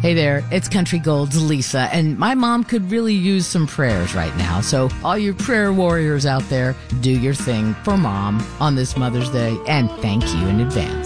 Hey there, it's Country Gold's Lisa, and my mom could really use some prayers right now. So all you prayer warriors out there, do your thing for Mom on this Mother's Day, and thank you in advance.